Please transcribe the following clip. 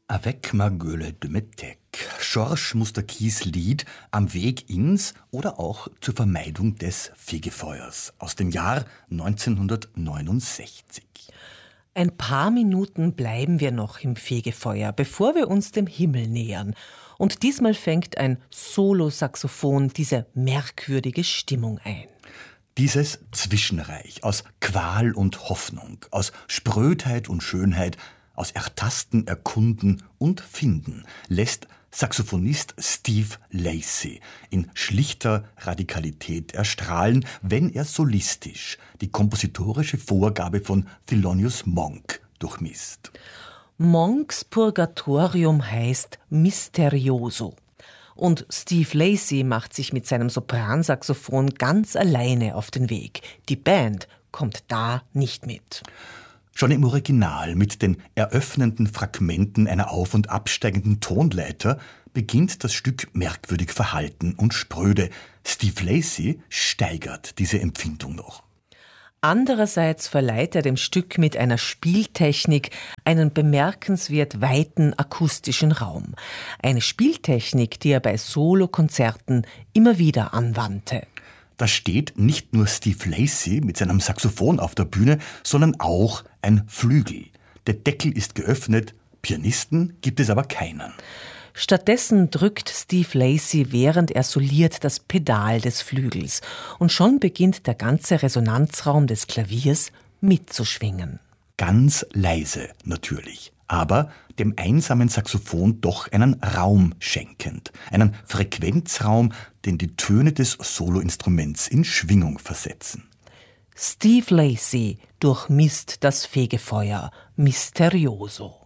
Avec ma gueule de métèque. Georges Musterkis Lied Am Weg ins oder auch zur Vermeidung des Fegefeuers aus dem Jahr 1969. Ein paar Minuten bleiben wir noch im Fegefeuer, bevor wir uns dem Himmel nähern. Und diesmal fängt ein Solo-Saxophon diese merkwürdige Stimmung ein. Dieses Zwischenreich aus Qual und Hoffnung, aus Sprödheit und Schönheit, aus Ertasten, Erkunden und Finden lässt Saxophonist Steve Lacy in schlichter Radikalität erstrahlen, wenn er solistisch die kompositorische Vorgabe von Thelonious Monk durchmisst. Monks Purgatorium heißt Misterioso. Und Steve Lacy macht sich mit seinem Sopransaxophon ganz alleine auf den Weg. Die Band kommt da nicht mit. Schon im Original mit den eröffnenden Fragmenten einer auf- und absteigenden Tonleiter beginnt das Stück merkwürdig verhalten und spröde. Steve Lacy steigert diese Empfindung noch. Andererseits verleiht er dem Stück mit einer Spieltechnik einen bemerkenswert weiten akustischen Raum. Eine Spieltechnik, die er bei Solokonzerten immer wieder anwandte. Da steht nicht nur Steve Lacy mit seinem Saxophon auf der Bühne, sondern auch ein Flügel. Der Deckel ist geöffnet, Pianisten gibt es aber keinen. Stattdessen drückt Steve Lacy, während er soliert, das Pedal des Flügels. Und schon beginnt der ganze Resonanzraum des Klaviers mitzuschwingen. Ganz leise natürlich, aber dem einsamen Saxophon doch einen Raum schenkend. Einen Frequenzraum, den die Töne des Soloinstruments in Schwingung versetzen. Steve Lacy durchmisst das Fegefeuer Misterioso.